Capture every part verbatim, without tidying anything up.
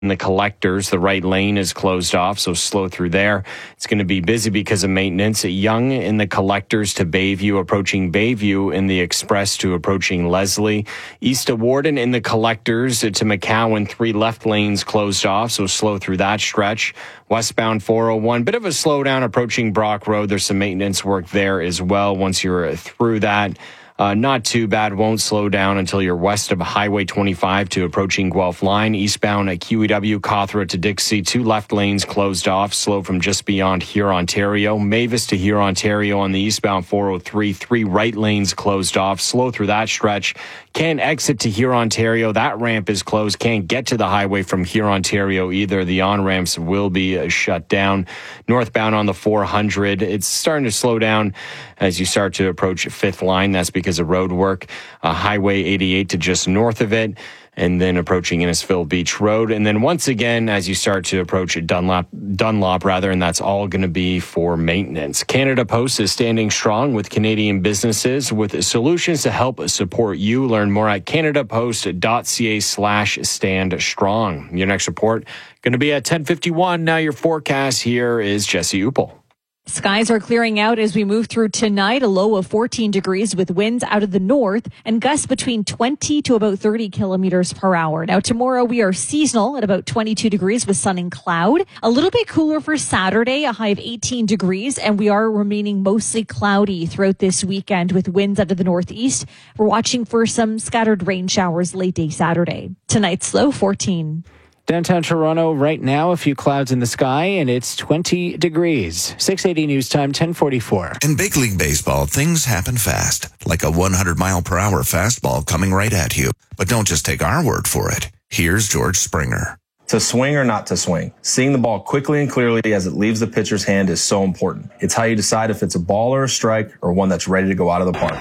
In the collectors, the right lane is closed off, so slow through there. It's going to be busy because of maintenance. Young in the collectors to Bayview, approaching Bayview in the express to approaching Leslie. East of Warden in the collectors to McCowan, three left lanes closed off, so slow through that stretch. Westbound four oh one, bit of a slowdown approaching Brock Road. There's some maintenance work there as well once you're through that. Uh, not too bad. Won't slow down until you're west of Highway twenty-five to approaching Guelph Line. Eastbound at Q E W, Cawthra to Dixie. Two left lanes closed off. Slow from just beyond Hurontario. Mavis to Hurontario on the eastbound four oh three. Three right lanes closed off. Slow through that stretch. Can't exit to Hurontario. That ramp is closed. Can't get to the highway from Hurontario either. The on-ramps will be uh, shut down. Northbound on the four hundred. It's starting to slow down as you start to approach Fifth Line. That's because of road work. Uh, Highway eighty-eight to just north of it, and then approaching Innisfil Beach Road. And then once again, as you start to approach Dunlop, Dunlop rather, and that's all going to be for maintenance. Canada Post is standing strong with Canadian businesses with solutions to help support you. Learn more at canadapost.ca slash stand strong. Your next report going to be at ten fifty-one. Now your forecast here is Jesse Upel. Skies are clearing out as we move through tonight, a low of fourteen degrees with winds out of the north and gusts between twenty to about thirty kilometers per hour. Now tomorrow we are seasonal at about twenty-two degrees with sun and cloud. A little bit cooler for Saturday, a high of eighteen degrees, and we are remaining mostly cloudy throughout this weekend with winds out of the northeast. We're watching for some scattered rain showers late day Saturday. Tonight's low fourteen. Downtown Toronto right now, a few clouds in the sky, and it's twenty degrees. six eighty News Time, ten forty-four. In big league baseball, things happen fast, like a one hundred mile per hour fastball coming right at you. But don't just take our word for it. Here's George Springer. To swing or not to swing, seeing the ball quickly and clearly as it leaves the pitcher's hand is so important. It's how you decide if it's a ball or a strike or one that's ready to go out of the park.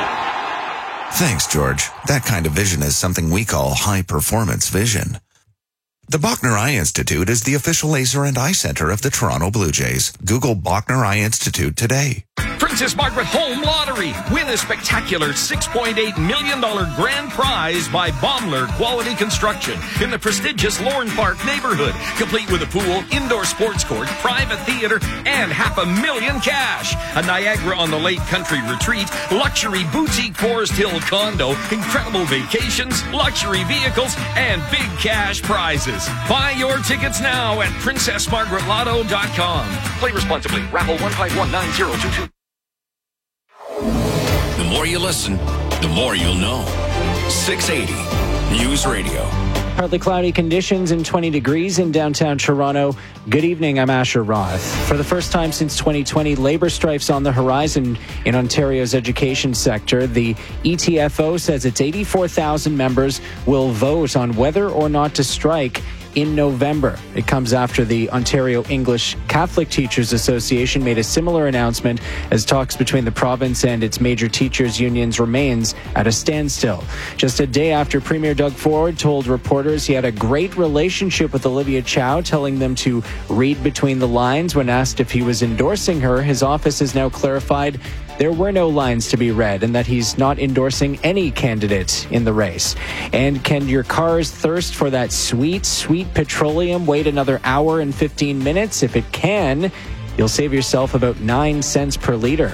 Thanks, George. That kind of vision is something we call high-performance vision. The Bachner Eye Institute is the official laser and eye center of the Toronto Blue Jays. Google Bachner Eye Institute today. Princess Margaret Home Lottery. Win a spectacular six point eight million dollars grand prize by Baumler Quality Construction in the prestigious Lorne Park neighborhood, complete with a pool, indoor sports court, private theater, and half a million cash. A Niagara on the Lake country retreat, luxury boutique Forest Hill condo, incredible vacations, luxury vehicles, and big cash prizes. Buy your tickets now at princess margaret lotto dot com. Play responsibly. Raffle one five one nine zero two two. The more you listen, the more you'll know. six eighty News Radio. Partly cloudy conditions and twenty degrees in downtown Toronto. Good evening, I'm Asher Roth. For the first time since twenty twenty, labor strife's on the horizon in Ontario's education sector. The E T F O says its eighty-four thousand members will vote on whether or not to strike in November. It comes after the Ontario English Catholic Teachers Association made a similar announcement as talks between the province and its major teachers' unions remains at a standstill. Just a day after Premier Doug Ford told reporters he had a great relationship with Olivia Chow, telling them to read between the lines when asked if he was endorsing her, his office has now clarified there were no lines to be read and that he's not endorsing any candidate in the race. And can your car's thirst for that sweet, sweet petroleum wait another hour and fifteen minutes? If it can, you'll save yourself about nine cents per liter.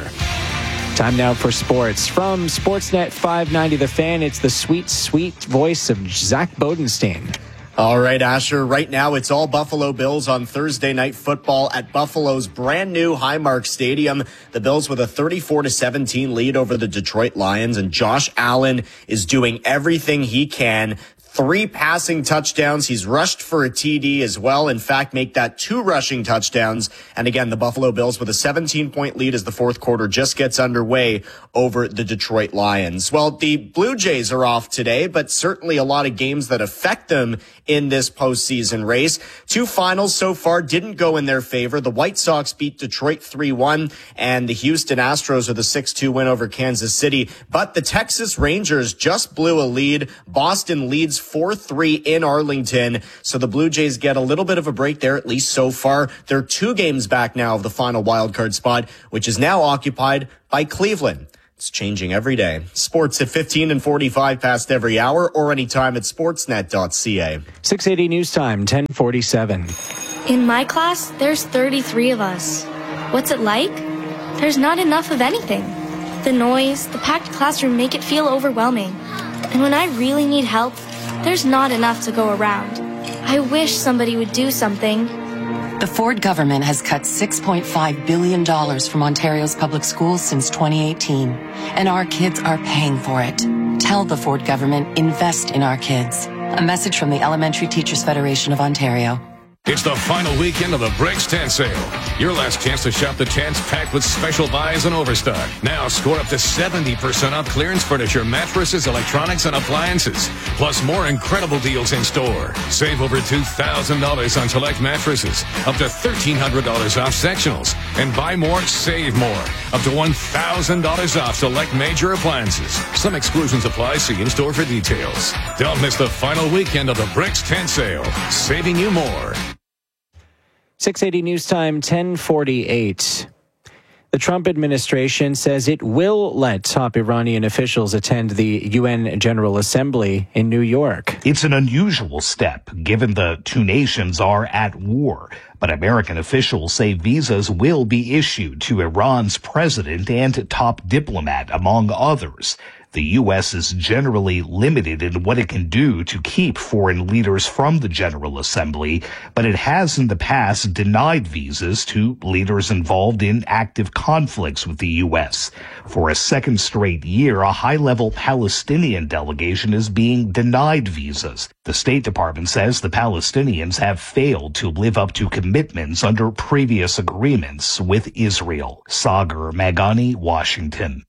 Time now for sports. From Sportsnet five ninety The Fan, it's the sweet, sweet voice of Zach Bodenstein. All right, Asher. Right now, it's all Buffalo Bills on Thursday Night Football at Buffalo's brand new Highmark Stadium. The Bills with a thirty-four to seventeen lead over the Detroit Lions, and Josh Allen is doing everything he can. Three passing touchdowns. He's rushed for a T D as well. In fact, make that two rushing touchdowns. And again, the Buffalo Bills with a seventeen-point lead as the fourth quarter just gets underway over the Detroit Lions. Well, the Blue Jays are off today, but certainly a lot of games that affect them in this postseason race. Two finals so far didn't go in their favor. The White Sox beat Detroit three one, and the Houston Astros with a six two win over Kansas City. But the Texas Rangers just blew a lead. Boston leads four three in Arlington. So the Blue Jays get a little bit of a break there, at least so far. They're two games back now of the final wildcard spot, which is now occupied by Cleveland. It's changing every day. Sports at fifteen and forty-five past every hour or anytime at sportsnet dot c a. six eighty News Time, ten forty-seven. In my class, there's thirty-three of us. What's it like? There's not enough of anything. The noise, the packed classroom make it feel overwhelming. And when I really need help, there's not enough to go around. I wish somebody would do something. The Ford government has cut six point five billion dollars from Ontario's public schools since twenty eighteen, and our kids are paying for it. Tell the Ford government, invest in our kids. A message from the Elementary Teachers Federation of Ontario. It's the final weekend of the Bricks Tent Sale. Your last chance to shop the tents packed with special buys and overstock. Now score up to seventy percent off clearance furniture, mattresses, electronics, and appliances. Plus more incredible deals in store. Save over two thousand dollars on select mattresses. Up to thirteen hundred dollars off sectionals. And buy more, save more. Up to one thousand dollars off select major appliances. Some exclusions apply. See in store for details. Don't miss the final weekend of the Bricks Tent Sale. Saving you more. six eighty News Time, ten forty-eight. The Trump administration says it will let top Iranian officials attend the U N General Assembly in New York. It's an unusual step, given the two nations are at war. But American officials say visas will be issued to Iran's president and top diplomat, among others. The U S is generally limited in what it can do to keep foreign leaders from the General Assembly, but it has in the past denied visas to leaders involved in active conflicts with the U S. For a second straight year, a high-level Palestinian delegation is being denied visas. The State Department says the Palestinians have failed to live up to commitments under previous agreements with Israel. Sagar Magani, Washington.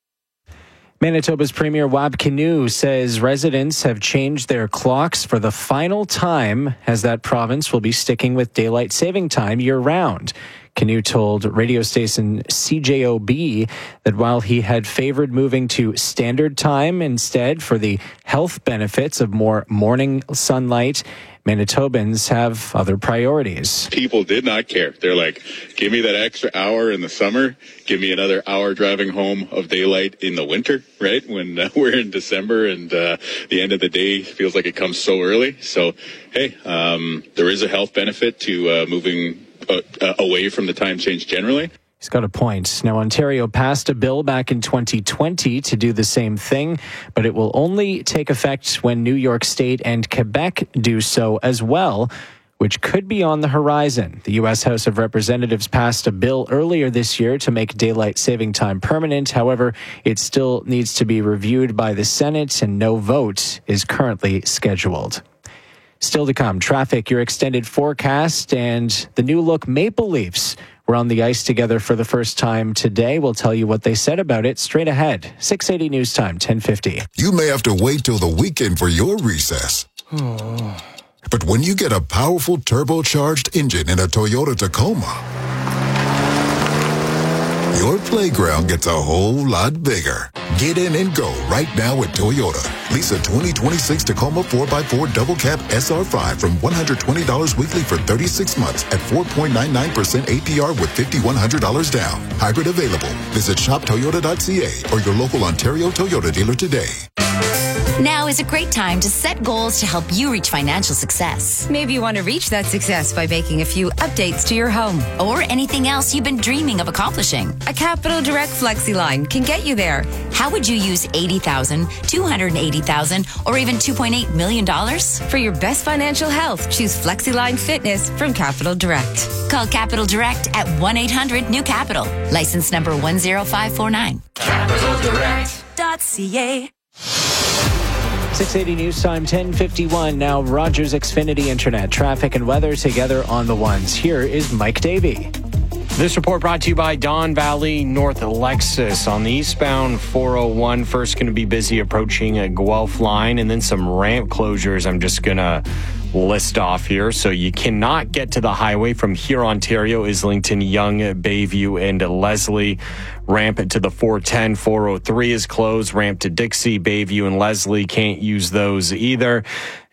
Manitoba's Premier Wab Kinew says residents have changed their clocks for the final time, as that province will be sticking with daylight saving time year-round. Kinew told radio station C J O B that while he had favored moving to standard time instead for the health benefits of more morning sunlight, Manitobans have other priorities. People did not care. They're like, give me that extra hour in the summer. Give me another hour driving home of daylight in the winter, right? When uh, we're in December and uh, the end of the day feels like it comes so early. So, hey, um, there is a health benefit to uh, moving uh, uh, away from the time change generally. He's got a point. Now, Ontario passed a bill back in twenty twenty to do the same thing, but it will only take effect when New York State and Quebec do so as well, which could be on the horizon. The U S House of Representatives passed a bill earlier this year to make daylight saving time permanent. However, it still needs to be reviewed by the Senate, and no vote is currently scheduled. Still to come, traffic, your extended forecast, and the new look Maple Leafs were on the ice together for the first time today. We'll tell you what they said about it straight ahead. six eighty News Time, ten fifty. You may have to wait till the weekend for your recess. But when you get a powerful turbocharged engine in a Toyota Tacoma, your playground gets a whole lot bigger. Get in and go right now at Toyota. Lease a twenty twenty-six Tacoma four by four Double Cab S R five from one hundred twenty dollars weekly for thirty-six months at four point nine nine percent A P R with five thousand one hundred dollars down. Hybrid available. Visit shop toyota dot c a or your local Ontario Toyota dealer today. Now is a great time to set goals to help you reach financial success. Maybe you want to reach that success by making a few updates to your home or anything else you've been dreaming of accomplishing. A Capital Direct Flexi line can get you there. How would you use eighty thousand dollars, two hundred eighty thousand dollars, or even two point eight million dollars? For your best financial health, choose FlexiLine Fitness from Capital Direct. Call Capital Direct at one eight hundred new capital. License number one zero five four nine. capital direct dot c a. six eighty News Time, ten fifty-one. Now, Rogers Xfinity Internet. Traffic and weather together on the ones. Here is Mike Davey. This report brought to you by Don Valley North Lexus. On the eastbound four oh one, first going to be busy approaching a Guelph line, and then some ramp closures I'm just going to list off here. So you cannot get to the highway from here, Ontario, Islington, Yonge, Bayview, and Leslie. Ramp to the four ten, four oh three is closed. Ramp to Dixie, Bayview, and Leslie can't use those either.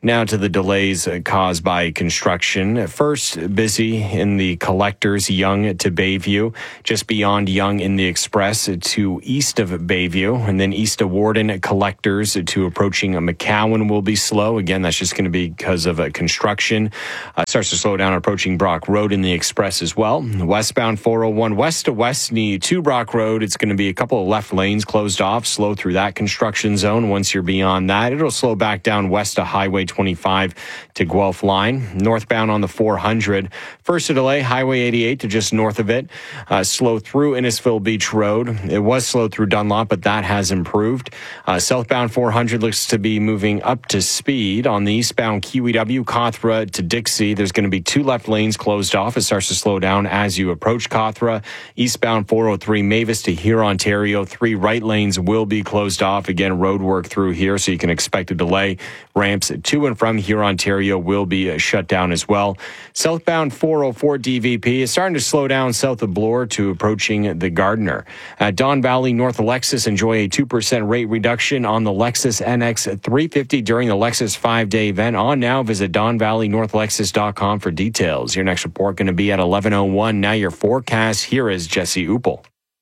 Now to the delays caused by construction. First, busy in the collectors, Yonge to Bayview, just beyond Yonge in the Express to east of Bayview, and then east of Warden collectors to approaching McCowan will be slow. Again, that's just going to be because of uh, construction. Uh, starts to slow down approaching Brock Road in the Express as well. Westbound four oh one west to Westney to Brock Road. It's going to be a couple of left lanes closed off, slow through that construction zone. Once you're beyond that, it'll slow back down west to Highway twenty-five to Guelph line. Northbound on the four hundred. First a delay, Highway eighty-eight to just north of it. Uh, slow through Innisfil Beach Road. It was slow through Dunlop, but that has improved. Uh, southbound four hundred looks to be moving up to speed. On the eastbound Q E W, Cawthra to Dixie, there's going to be two left lanes closed off. It starts to slow down as you approach Cawthra. Eastbound four oh three Mavis to here, Ontario. Three right lanes will be closed off. Again, road work through here, so you can expect a delay. Ramps to and from here, Ontario will be uh, shut down as well. Southbound four oh four D V P is starting to slow down south of Bloor to approaching the Gardiner. At Don Valley North Lexus, enjoy a two percent rate reduction on the Lexus N X three fifty during the Lexus five-day event. On now, visit don valley north lexus dot com for details. Your next report going to be at eleven oh one. Now your forecast. Here is Jesse Upel.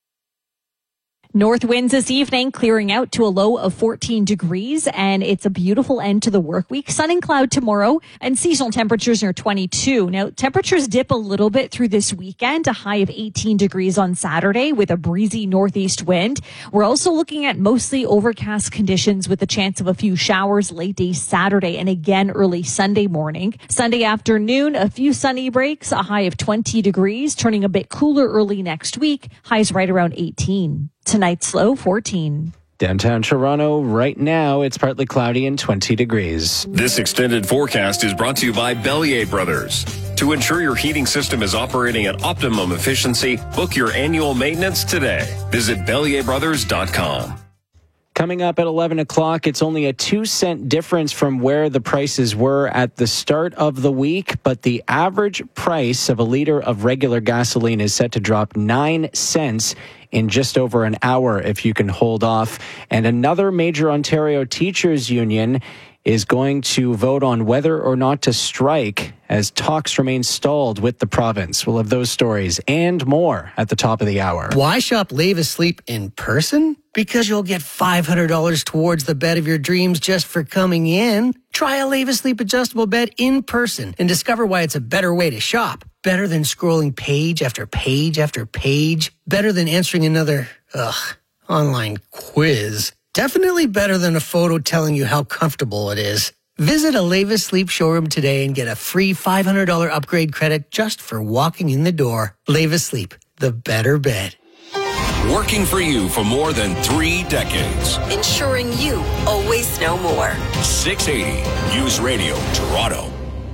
North winds this evening, clearing out to a low of fourteen degrees, and it's a beautiful end to the work week. Sun and cloud tomorrow, and seasonal temperatures near twenty-two. Now, temperatures dip a little bit through this weekend, a high of eighteen degrees on Saturday with a breezy northeast wind. We're also looking at mostly overcast conditions with a chance of a few showers late day Saturday and again early Sunday morning. Sunday afternoon, a few sunny breaks, a high of twenty degrees, turning a bit cooler early next week, highs right around eighteen. Tonight's low, fourteen. Downtown Toronto, right now, it's partly cloudy and twenty degrees. This extended forecast is brought to you by Bellier Brothers. To ensure your heating system is operating at optimum efficiency, book your annual maintenance today. Visit bellier brothers dot com. Coming up at eleven o'clock, it's only a two cent difference from where the prices were at the start of the week, but the average price of a liter of regular gasoline is set to drop nine cents in just over an hour if you can hold off. And another major Ontario teachers union is going to vote on whether or not to strike as talks remain stalled with the province. We'll have those stories and more at the top of the hour. Why shop Lave Asleep in person? Because you'll get five hundred dollars towards the bed of your dreams just for coming in. Try a Lave Asleep adjustable bed in person and discover why it's a better way to shop. Better than scrolling page after page after page. Better than answering another, ugh, online quiz. Definitely better than a photo telling you how comfortable it is. Visit a Lave Asleep showroom today and get a free five hundred dollars upgrade credit just for walking in the door. Lave Asleep, the better bed. Working for you for more than three decades. Ensuring you always know more. six eighty News Radio, Toronto.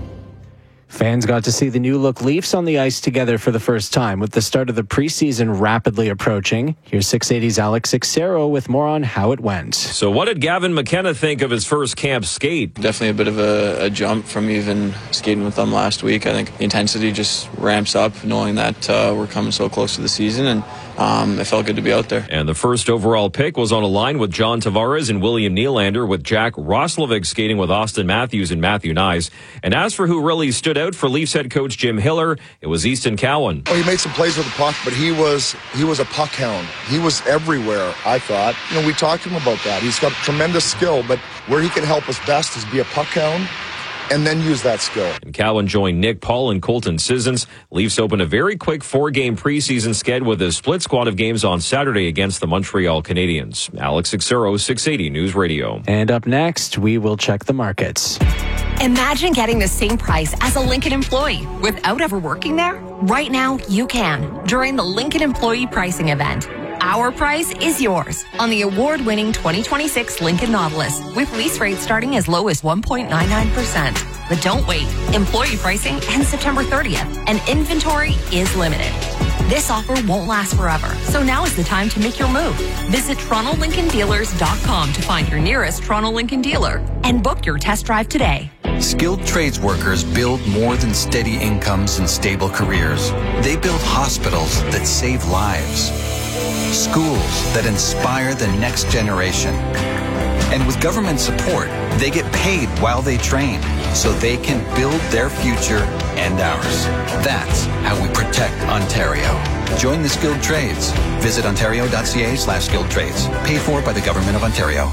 Fans got to see the new look Leafs on the ice together for the first time with the start of the preseason rapidly approaching. Here's six eighty's Alex Cixero with more on how it went. So what did Gavin McKenna think of his first camp skate? Definitely a bit of a, a jump from even skating with them last week. I think the intensity just ramps up knowing that uh, we're coming so close to the season, and um, it felt good to be out there. And the first overall pick was on a line with John Tavares and William Nylander, with Jack Roslovic skating with Austin Matthews and Matthew Nyes. And as for who really stood out for Leafs head coach Jim Hiller, it was Easton Cowan. Well, he made some plays with the puck, but he was he was a puck hound. He was everywhere, I thought. You know, we talked to him about that. He's got tremendous skill, but where he can help us best is be a puck hound and then use that skill. And Cowan joined Nick Paul and Colton Sissons. Leafs opened a very quick four-game preseason sked with a split squad of games on Saturday against the Montreal Canadiens. Alex Cixero, six eighty News Radio. And up next, we will check the markets. Imagine getting the same price as a Lincoln employee without ever working there. Right now, you can during the Lincoln Employee Pricing Event. Our price is yours on the award-winning twenty twenty-six Lincoln Nautilus, with lease rates starting as low as one point nine nine percent. But don't wait. Employee pricing ends September thirtieth, and inventory is limited. This offer won't last forever, so now is the time to make your move. Visit Toronto Lincoln Dealers dot com to find your nearest Toronto Lincoln dealer and book your test drive today. Skilled trades workers build more than steady incomes and stable careers. They build hospitals that save lives, schools that inspire the next generation, And with government support, they get paid while they train so they can build their future and ours. That's how we protect Ontario. Join the skilled trades. Visit ontario.ca slash skilled trades. Paid for by the Government of Ontario.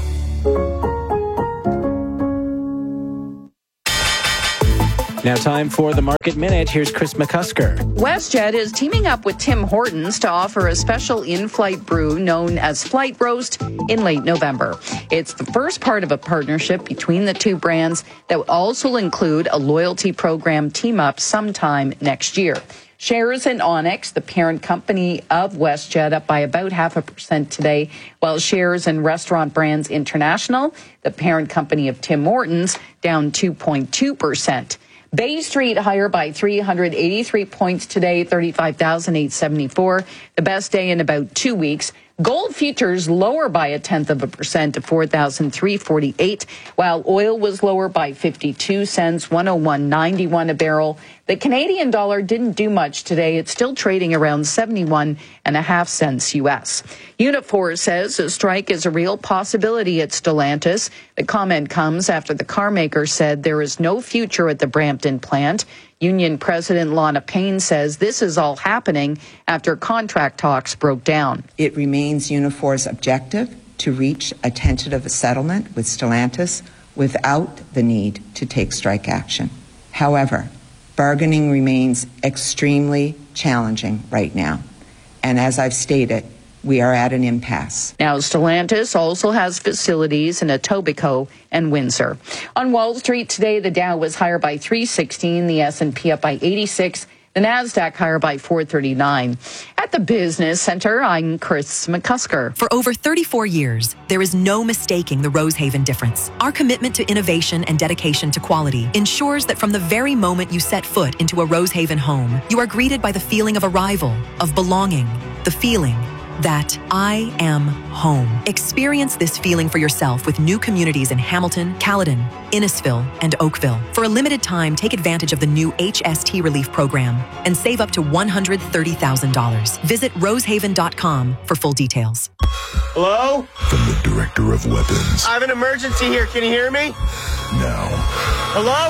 Now time for the Market Minute. Here's Chris McCusker. WestJet is teaming up with Tim Hortons to offer a special in-flight brew known as Flight Roast in late November. It's the first part of a partnership between the two brands that will also include a loyalty program team-up sometime next year. Shares in Onyx, the parent company of WestJet, up by about half a percent today, while shares in Restaurant Brands International, the parent company of Tim Hortons, down two point two percent. Bay Street higher by three hundred eighty-three points today, thirty-five thousand eight hundred seventy-four, the best day in about two weeks. Gold futures lower by a tenth of a percent to four thousand three hundred forty-eight, while oil was lower by fifty-two cents, one oh one ninety-one a barrel. The Canadian dollar didn't do much today. It's still trading around seventy-one and a half cents U S. Unifor says a strike is a real possibility at Stellantis. The comment comes after the car maker said there is no future at the Brampton plant. Union President Lana Payne says this is all happening after contract talks broke down. It remains Unifor's objective to reach a tentative settlement with Stellantis without the need to take strike action. However, bargaining remains extremely challenging right now. And as I've stated, we are at an impasse. Now, Stellantis also has facilities in Etobicoke and Windsor. On Wall Street today, the Dow was higher by three sixteen, the S and P up by eighty-six, the Nasdaq higher by four thirty-nine. At the Business Center, I'm Chris McCusker. For over thirty-four years, there is no mistaking the Rosehaven difference. Our commitment to innovation and dedication to quality ensures that from the very moment you set foot into a Rosehaven home, you are greeted by the feeling of arrival, of belonging, the feeling that I am home. Experience this feeling for yourself with new communities in Hamilton, Caledon, Innisfil, and Oakville. For a limited time, take advantage of the new H S T Relief Program and save up to one hundred thirty thousand dollars. Visit rosehaven dot com for full details. Hello? From the Director of Weapons. I have an emergency here. Can you hear me? Now. Hello?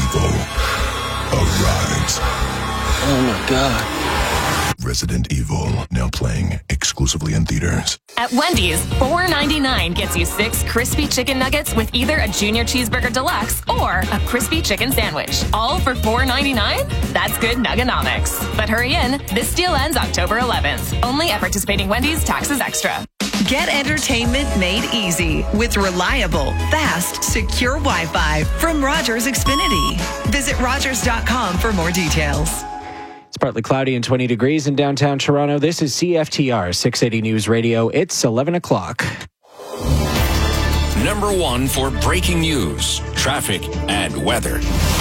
Evil arrives. Oh my God. Resident Evil, now playing exclusively in theaters. At Wendy's, four ninety-nine gets you six crispy chicken nuggets with either a junior cheeseburger deluxe or a crispy chicken sandwich. All for four ninety-nine? That's good nuggonomics. But hurry in, this deal ends October eleventh. Only at participating Wendy's, taxes extra. Get entertainment made easy with reliable, fast, secure Wi-Fi from Rogers Xfinity. Visit rogers dot com for more details. It's partly cloudy and twenty degrees in downtown Toronto. This is C F T R six eighty News Radio. It's eleven o'clock. Number one for breaking news, traffic, and weather.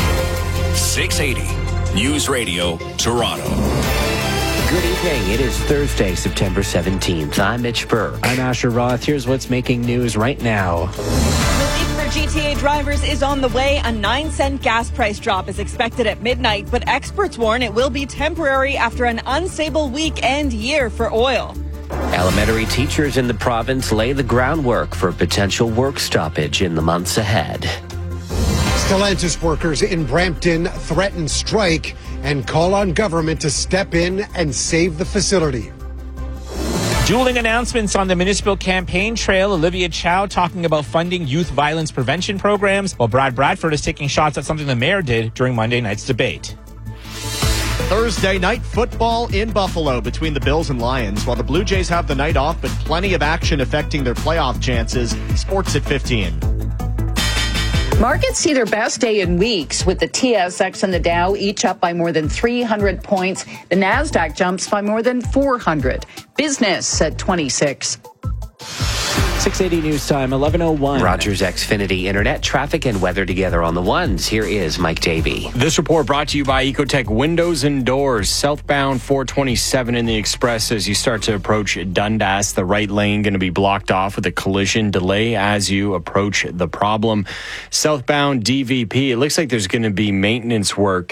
six eighty News Radio, Toronto. Good evening. It is Thursday, September seventeenth. I'm Mitch Burke. I'm Asher Roth. Here's what's making news right now. Relief for G T A drivers is on the way. A nine cent gas price drop is expected at midnight, but experts warn it will be temporary after an unstable week and year for oil. Elementary teachers in the province lay the groundwork for potential work stoppage in the months ahead. Stellantis workers in Brampton threaten strike and call on government to step in and save the facility. Dueling announcements on the municipal campaign trail. Olivia Chow talking about funding youth violence prevention programs, while Brad Bradford is taking shots at something the mayor did during Monday night's debate. Thursday night football in Buffalo between the Bills and Lions. While the Blue Jays have the night off, but plenty of action affecting their playoff chances. Sports at fifteen. Markets see their best day in weeks with the T S X and the Dow each up by more than three hundred points. The Nasdaq jumps by more than four hundred. Business at twenty-six. six eighty News Time, eleven oh one. Rogers Xfinity Internet, traffic and weather together on the ones. Here is Mike Davey. This report brought to you by Ecotech Windows and Doors. Southbound four twenty-seven in the Express as you start to approach Dundas. The right lane going to be blocked off with a collision delay as you approach the problem. Southbound D V P, it looks like there's going to be maintenance work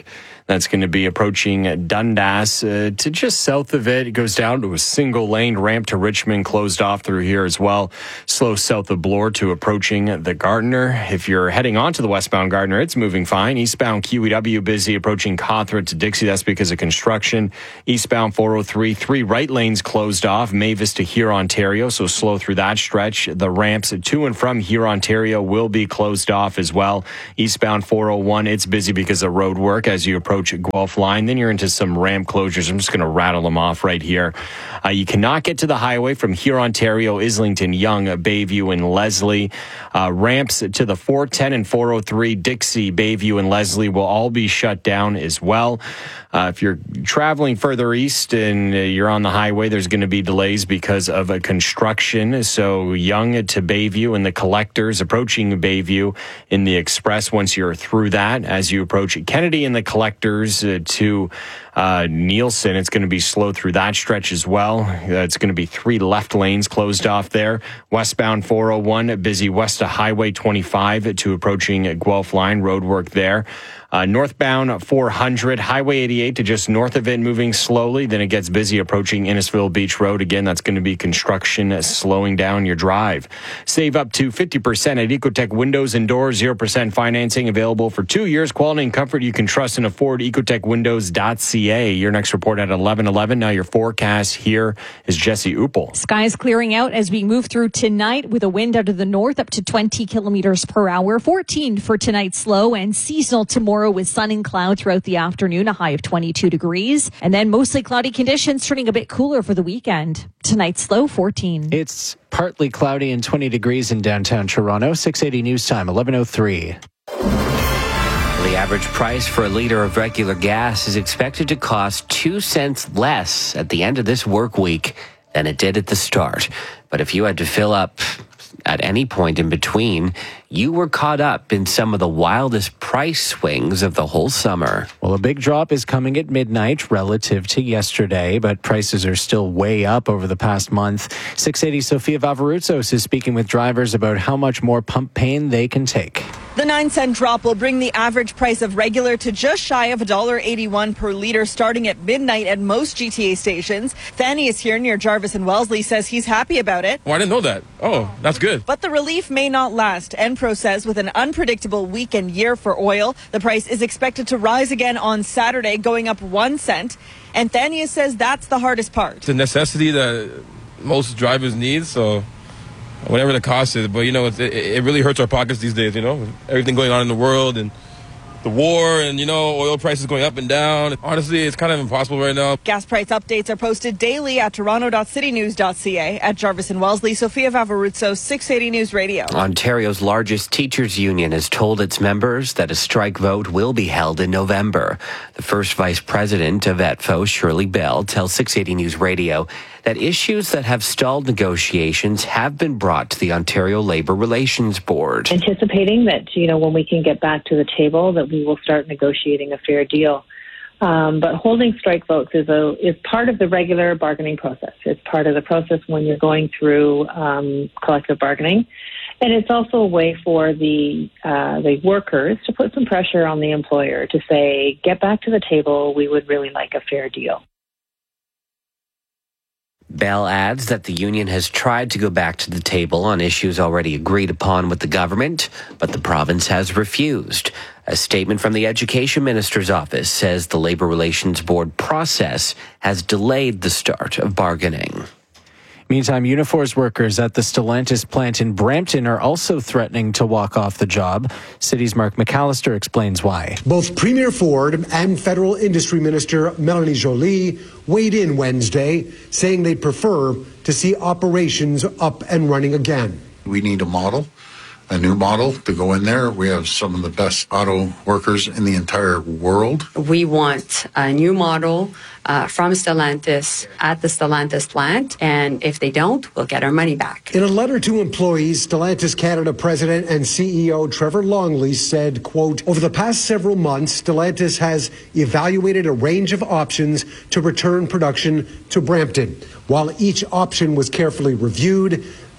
That's going to be approaching Dundas uh, to just south of it. It goes down to a single lane ramp to Richmond, closed off through here as well. Slow south of Bloor to approaching the Gardiner. If you're heading onto the westbound Gardiner, it's moving fine. Eastbound Q E W busy approaching Cawthra to Dixie. That's because of construction. Eastbound four oh three, three right lanes closed off. Mavis to here, Ontario, so slow through that stretch. The ramps to and from here, Ontario will be closed off as well. Eastbound four oh one, it's busy because of road work as you approach Guelph Line. Then you're into some ramp closures. I'm just going to rattle them off right here. Uh, you cannot get to the highway from here, Ontario, Islington, Yonge, Bayview, and Leslie. Uh, ramps to the four ten and four oh three, Dixie, Bayview, and Leslie will all be shut down as well. Uh, if you're traveling further east and uh, you're on the highway, there's going to be delays because of a construction. So Yonge to Bayview and the collectors approaching Bayview in the express once you're through that. As you approach Kennedy and the collectors uh, to uh, Nielsen, it's going to be slow through that stretch as well. Uh, it's going to be three left lanes closed off there. Westbound four oh one, busy west of Highway twenty-five to approaching Guelph Line, road work there. Uh, northbound four hundred, Highway eighty-eight to just north of it, moving slowly. Then it gets busy approaching Innisfil Beach Road. Again, that's going to be construction slowing down your drive. Save up to fifty percent at Ecotech Windows and Doors. zero percent financing available for two years. Quality and comfort you can trust and afford. ecotech windows dot c a. Your next report at eleven eleven. Now your forecast here is Jesse Uppel. Skies clearing out as we move through tonight with a wind out of the north up to twenty kilometers per hour. fourteen for tonight's low, and seasonal tomorrow with sun and cloud throughout the afternoon, a high of twenty-two degrees. And then mostly cloudy conditions, turning a bit cooler for the weekend. Tonight's low, fourteen. It's partly cloudy and twenty degrees in downtown Toronto. six eighty news time, eleven oh three. The average price for a liter of regular gas is expected to cost two cents less at the end of this work week than it did at the start. But if you had to fill up at any point in between, you were caught up in some of the wildest price swings of the whole summer. Well, a big drop is coming at midnight relative to yesterday, but prices are still way up over the past month. six eighty Sofia Vavarutsos is speaking with drivers about how much more pump pain they can take. The nine cent drop will bring the average price of regular to just shy of one dollar eighty-one per litre starting at midnight at most G T A stations. Fanny is here near Jarvis and Wellesley, says he's happy about it. Oh, I didn't know that. Oh, that's good. But the relief may not last. Enpro says with an unpredictable week and year for oil, the price is expected to rise again on Saturday, going up one cent. And Thania says that's the hardest part. It's a necessity that most drivers need, so whatever the cost is. But, you know, it, it really hurts our pockets these days, you know, everything going on in the world and the war and, you know, oil prices going up and down. Honestly, it's kind of impossible right now. Gas price updates are posted daily at toronto dot city news dot c a. At Jarvis and Wellesley, Sofia Vavarutsos, six eighty News Radio. Ontario's largest teachers union has told its members that a strike vote will be held in November. The first vice president of E T F O, Shirley Bell, tells six eighty News Radio that issues that have stalled negotiations have been brought to the Ontario Labour Relations Board. Anticipating that, you know, when we can get back to the table, that we will start negotiating a fair deal. Um, but holding strike votes is a is part of the regular bargaining process. It's part of the process when you're going through um, collective bargaining. And it's also a way for the uh, the workers to put some pressure on the employer to say, get back to the table, we would really like a fair deal. Bell adds that the union has tried to go back to the table on issues already agreed upon with the government, but the province has refused. A statement from the Education Minister's office says the Labour Relations Board process has delayed the start of bargaining. Meantime, Unifor's workers at the Stellantis plant in Brampton are also threatening to walk off the job. City's Mark McAllister explains why. Both Premier Ford and Federal Industry Minister Melanie Joly weighed in Wednesday, saying they'd prefer to see operations up and running again. We need a model, a new model to go in there. We have some of the best auto workers in the entire world. We want a new model uh, from Stellantis at the Stellantis plant, and if they don't, we'll get our money back. In a letter to employees, Stellantis Canada President and C E O Trevor Longley said, quote, over the past several months, Stellantis has evaluated a range of options to return production to Brampton. While each option was carefully reviewed,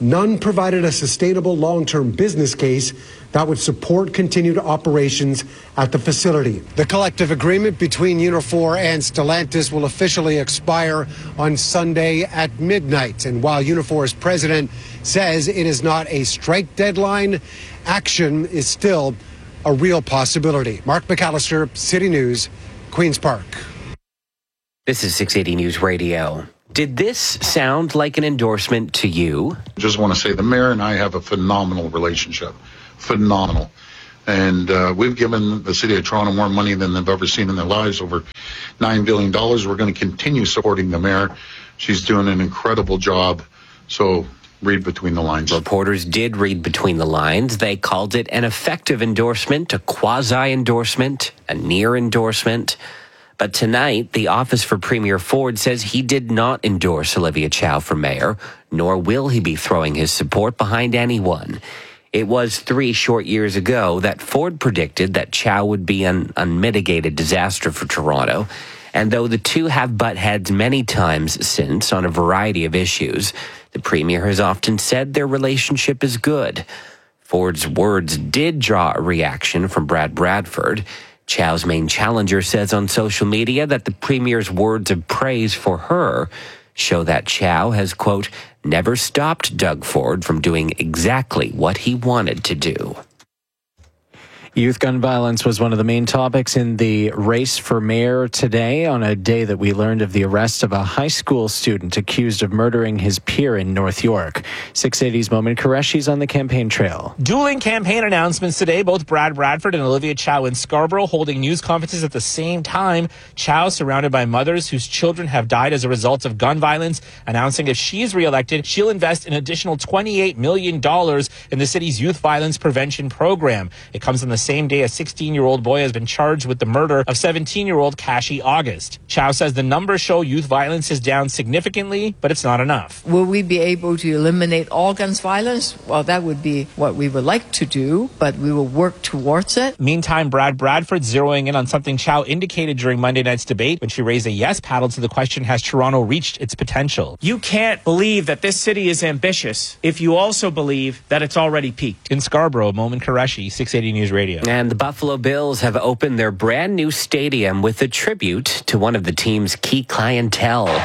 none provided a sustainable long-term business case that would support continued operations at the facility. The collective agreement between Unifor and Stellantis will officially expire on Sunday at midnight. And while Unifor's president says it is not a strike deadline, action is still a real possibility. Mark McAllister, City News, Queen's Park. This is six eighty News Radio. Did this sound like an endorsement to you? Just want to say the mayor and I have a phenomenal relationship. Phenomenal. And uh, we've given the city of Toronto more money than they've ever seen in their lives, over nine billion dollars. We're going to continue supporting the mayor. She's doing an incredible job. So read between the lines. Reporters did read between the lines. They called it an effective endorsement, a quasi-endorsement, a near endorsement. But tonight, the Office for Premier Ford says he did not endorse Olivia Chow for mayor, nor will he be throwing his support behind anyone. It was three short years ago that Ford predicted that Chow would be an unmitigated disaster for Toronto. And though the two have butt heads many times since on a variety of issues, the Premier has often said their relationship is good. Ford's words did draw a reaction from Brad Bradford. Chow's main challenger says on social media that the Premier's words of praise for her show that Chow has, quote, never stopped Doug Ford from doing exactly what he wanted to do. Youth gun violence was one of the main topics in the race for mayor today on a day that we learned of the arrest of a high school student accused of murdering his peer in North York. six eighty's Moment Qureshi's on the campaign trail. Dueling campaign announcements today, both Brad Bradford and Olivia Chow in Scarborough holding news conferences at the same time. Chow, surrounded by mothers whose children have died as a result of gun violence, announcing if she is reelected, she'll invest an additional twenty-eight million dollars in the city's youth violence prevention program. It comes on the same day a sixteen-year-old boy has been charged with the murder of seventeen-year-old Kashi August. Chow says the numbers show youth violence is down significantly, but it's not enough. Will we be able to eliminate all guns violence? Well, that would be what we would like to do, but we will work towards it. Meantime, Brad Bradford zeroing in on something Chow indicated during Monday night's debate when she raised a yes paddle to the question, has Toronto reached its potential? You can't believe that this city is ambitious if you also believe that it's already peaked. In Scarborough, Moment Qureshi, six eighty News Radio. And the Buffalo Bills have opened their brand new stadium with a tribute to one of the team's key clientele. Oh,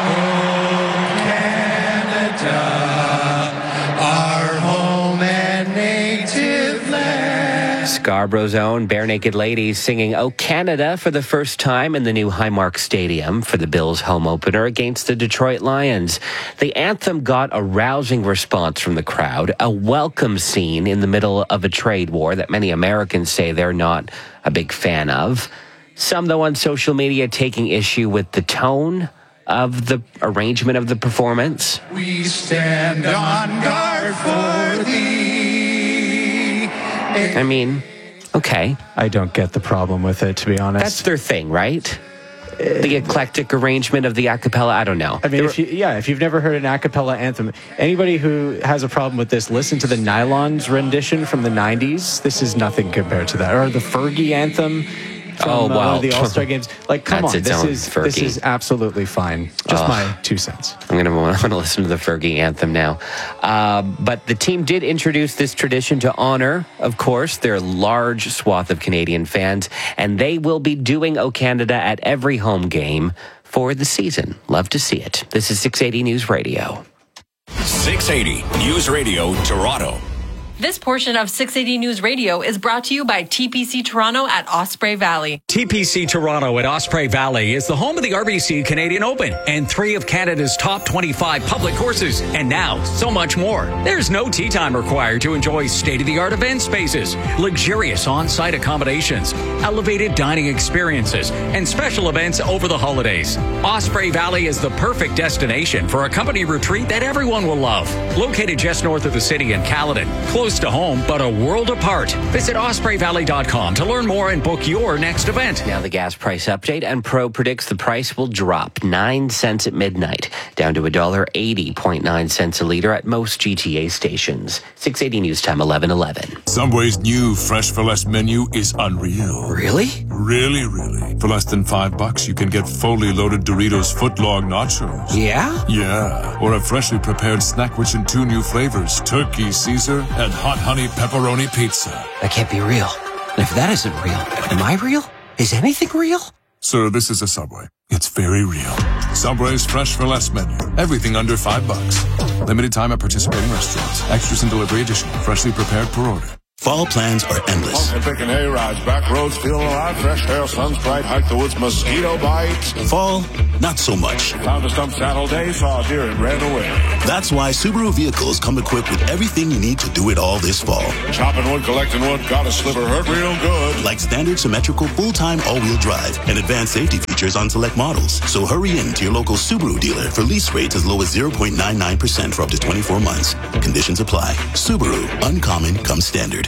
Canada, our home and native land. Scarborough's own Bare Naked Ladies singing "Oh Canada" for the first time in the new Highmark Stadium for the Bills' home opener against the Detroit Lions. The anthem got a rousing response from the crowd, a welcome scene in the middle of a trade war that many Americans say they're not a big fan of. Some, though, on social media taking issue with the tone of the arrangement of the performance. We stand on guard for thee. I mean, okay. I don't get the problem with it, to be honest. That's their thing, right? The eclectic arrangement of the a cappella, I don't know. I mean, if you, yeah, if you've never heard an a cappella anthem, anybody who has a problem with this, listen to the Nylons rendition from the nineties. This is nothing compared to that. Or the Fergie anthem from oh, wow. uh, the All-Star games. Like, come That's on, its this own is Fergie. this is absolutely fine. Just Ugh. my two cents. I'm going to want to listen to the Fergie anthem now. Uh, but the team did introduce this tradition to honor, of course, their large swath of Canadian fans, and they will be doing "O Canada" at every home game for the season. Love to see it. This is six eighty News Radio. six eighty News Radio, Toronto. This portion of six eighty News Radio is brought to you by T P C Toronto at Osprey Valley. T P C Toronto at Osprey Valley is the home of the R B C Canadian Open and three of Canada's top twenty-five public courses. And now, so much more. There's no tee time required to enjoy state-of-the-art event spaces, luxurious on-site accommodations, elevated dining experiences, and special events over the holidays. Osprey Valley is the perfect destination for a company retreat that everyone will love. Located just north of the city in Caledon, close close to home, but a world apart. Visit osprey valley dot com to learn more and book your next event. Now the gas price update, and Pro predicts the price will drop nine cents at midnight, down to one dollar eighty point nine cents a liter at most G T A stations. six eighty News Time, eleven eleven. Subway's new Fresh for Less menu is unreal. Really? Really, really. For less than five bucks, you can get fully loaded Doritos footlong nachos. Yeah? Yeah. Or a freshly prepared snack rich in two new flavors, turkey Caesar and hot honey pepperoni pizza. That can't be real. And if that isn't real, am I real? Is anything real? Sir, this is a Subway. It's very real. Subway's Fresh for Less menu. Everything under five bucks. Limited time at participating restaurants. Extras and delivery additional. Freshly prepared per order. Fall plans are endless. And picking hay rides, back roads, feeling alive, fresh air, sun's bright, hike the woods, mosquito bites. Fall, not so much. Found a stump saddle day, saw a deer and ran away. That's why Subaru vehicles come equipped with everything you need to do it all this fall. Chopping wood, collecting wood, got a sliver, hurt real good. Like standard symmetrical full-time all-wheel drive and advanced safety features on select models. So hurry in to your local Subaru dealer for lease rates as low as zero point nine nine percent for up to twenty-four months. Conditions apply. Subaru, uncommon comes standard.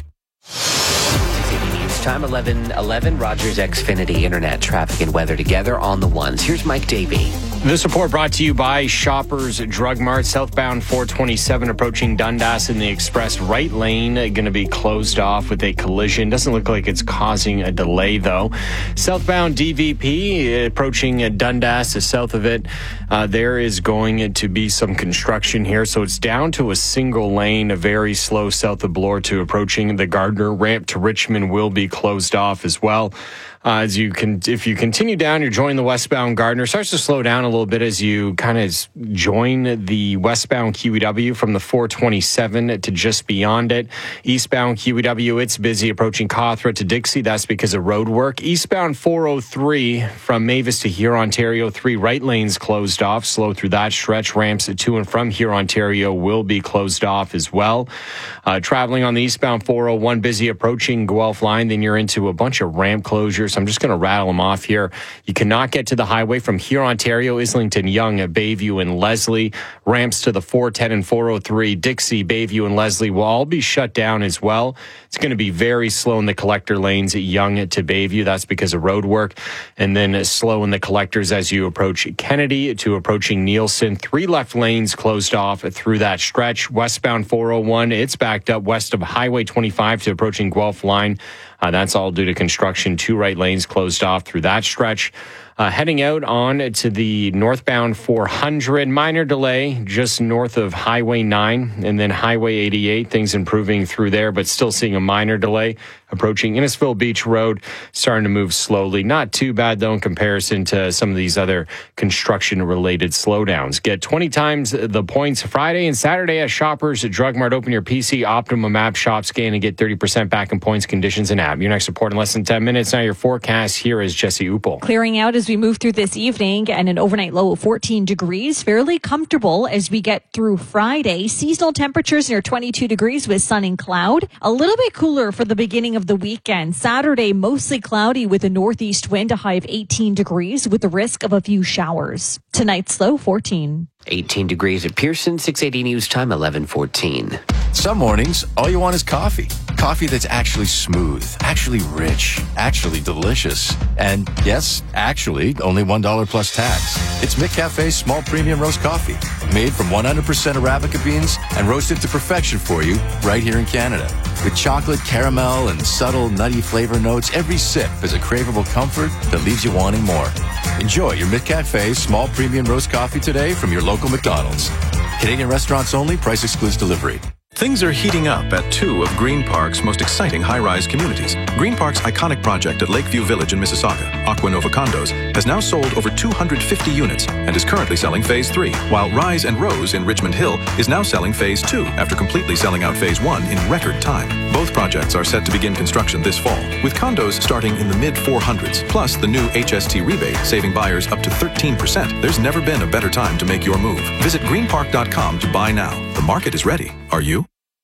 Time eleven eleven. Rogers Xfinity Internet traffic and weather together on the ones. Here's Mike Davey. This report brought to you by Shoppers Drug Mart. Southbound four twenty-seven approaching Dundas in the express right lane, going to be closed off with a collision. Doesn't look like it's causing a delay, though. Southbound D V P approaching Dundas, south of it. Uh, there is going to be some construction here, so it's down to a single lane, very slow south of Bloor to approaching the Gardner. Ramp to Richmond will be closed off as well. Uh, as you can, if you continue down, you're joining the westbound Gardner. Starts to slow down a little bit as you kind of join the westbound Q E W from the four twenty-seven to just beyond it. Eastbound Q E W, it's busy approaching Cawthra to Dixie. That's because of road work. Eastbound four oh three from Mavis to Huron, Ontario, three right lanes closed off. Slow through that stretch. Ramps to and from Huron, Ontario will be closed off as well. Uh, traveling on the eastbound four oh one, busy approaching Guelph line. Then you're into a bunch of ramp closures. I'm just going to rattle them off here. You cannot get to the highway from Huron, Ontario, Islington, Yonge, Bayview, and Leslie. Ramps to the four ten and four oh three, Dixie, Bayview, and Leslie will all be shut down as well. It's going to be very slow in the collector lanes at Yonge to Bayview. That's because of road work. And then slow in the collectors as you approach Kennedy to approaching Nielsen. Three left lanes closed off through that stretch. Westbound four oh one, it's backed up west of Highway twenty-five to approaching Guelph line. Uh, that's all due to construction. Two right lanes closed off through that stretch. Uh, heading out on to the northbound four hundred, minor delay just north of Highway nine and then Highway eighty-eight. Things improving through there, but still seeing a minor delay. Approaching Innisfil Beach Road, starting to move slowly. Not too bad, though, in comparison to some of these other construction-related slowdowns. Get twenty times the points Friday and Saturday at Shoppers at Drug Mart. Open your P C Optimum app, shop, scan, and get thirty percent back in points, conditions, and app. Your next report in less than ten minutes. Now your forecast. Here is Jesse Upel. Clearing out as we move through this evening, and an overnight low of fourteen degrees. Fairly comfortable as we get through Friday. Seasonal temperatures near twenty-two degrees with sun and cloud. A little bit cooler for the beginning of the weekend. Saturday, mostly cloudy with a northeast wind, a high of eighteen degrees with the risk of a few showers. Tonight's low, fourteen. eighteen degrees at Pearson, six eighty News Time, eleven fourteen. Some mornings, all you want is coffee. Coffee that's actually smooth, actually rich, actually delicious. And yes, actually, only one dollar plus tax. It's McCafe's small premium roast coffee, made from one hundred percent Arabica beans and roasted to perfection for you right here in Canada. With chocolate, caramel, and subtle nutty flavor notes, every sip is a craveable comfort that leaves you wanting more. Enjoy your McCafe's small premium roast coffee today from your local McDonald's. Canadian restaurants only, price excludes delivery. Things are heating up at two of Green Park's most exciting high-rise communities. Green Park's iconic project at Lakeview Village in Mississauga, Aquanova Condos, has now sold over two hundred fifty units and is currently selling Phase three, while Rise and Rose in Richmond Hill is now selling Phase two after completely selling out Phase one in record time. Both projects are set to begin construction this fall, with condos starting in the mid four hundreds, plus the new H S T rebate saving buyers up to thirteen percent. There's never been a better time to make your move. Visit green park dot com to buy now. The market is ready. Are you?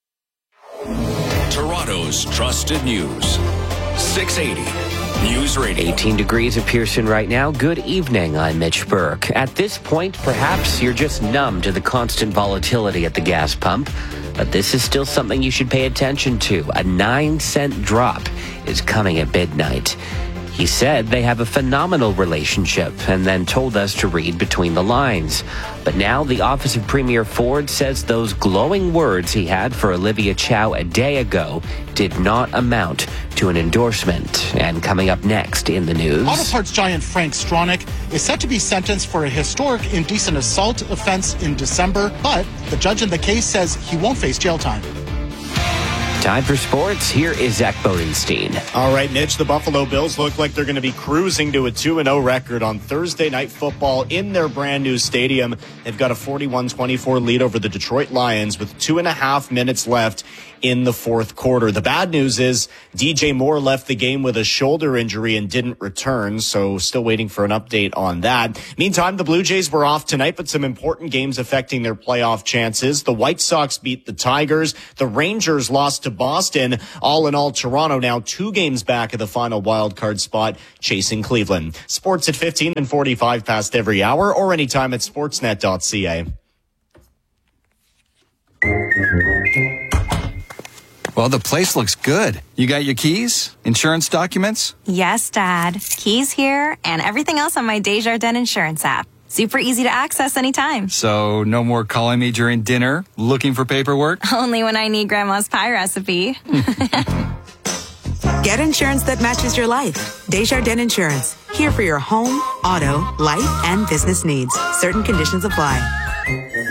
Toronto's trusted news. six eighty News Radio. eighteen degrees at Pearson right now. Good evening. I'm Mitch Burke. At this point, perhaps you're just numb to the constant volatility at the gas pump. But this is still something you should pay attention to. A nine cent drop is coming at midnight. He said they have a phenomenal relationship and then told us to read between the lines. But now the office of Premier Ford says those glowing words he had for Olivia Chow a day ago did not amount to an endorsement. And coming up next in the news... Auto parts giant Frank Stronach is set to be sentenced for a historic indecent assault offense in December, but the judge in the case says he won't face jail time. Time for sports. Here is Zach Bodenstein. All right, Mitch, the Buffalo Bills look like they're going to be cruising to a two and oh record on Thursday Night Football in their brand new stadium. They've got a forty-one twenty-four lead over the Detroit Lions with two and a half minutes left in the fourth quarter. The bad news is D J Moore left the game with a shoulder injury and didn't return, so still waiting for an update on that. Meantime, the Blue Jays were off tonight, but some important games affecting their playoff chances. The White Sox beat the Tigers. The Rangers lost to Boston. All in all, Toronto now two games back at the final wild card spot, chasing Cleveland. Sports at fifteen and forty-five past every hour, or anytime at sportsnet dot c a. Well, the place looks good. You got your keys? Insurance documents? Yes, Dad. Keys here and everything else on my Desjardins Insurance app. Super easy to access anytime. So no more calling me during dinner, looking for paperwork? Only when I need Grandma's pie recipe. Get insurance that matches your life. Desjardins Insurance. Here for your home, auto, life, and business needs. Certain conditions apply.